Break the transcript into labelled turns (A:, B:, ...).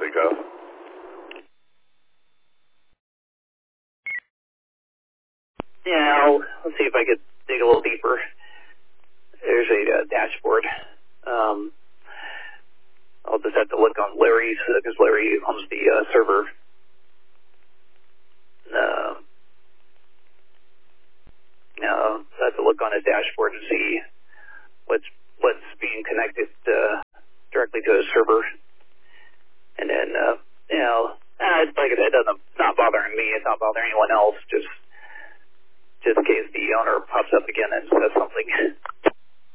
A: think of.
B: Yeah, let's see if I could dig a little deeper. There's a dashboard. I'll just have to look on Larry's, because Larry owns the server. I'll have to look on his dashboard to see what's being connected